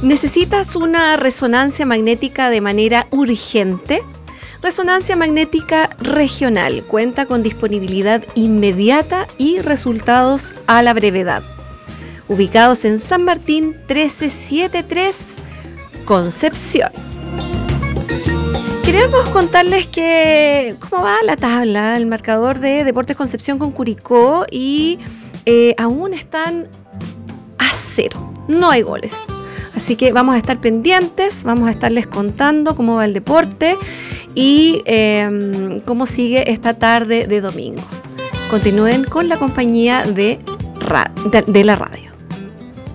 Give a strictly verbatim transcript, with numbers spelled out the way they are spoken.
¿Necesitas una resonancia magnética de manera urgente? Resonancia Magnética Regional cuenta con disponibilidad inmediata y resultados a la brevedad. Ubicados en San Martín trece setenta y tres, Concepción. Queremos contarles que cómo va la tabla, el marcador de Deportes Concepción con Curicó, y eh, aún están a cero, no hay goles. Así que vamos a estar pendientes, vamos a estarles contando cómo va el deporte y eh, cómo sigue esta tarde de domingo. Continúen con la compañía de, ra- de, de la radio.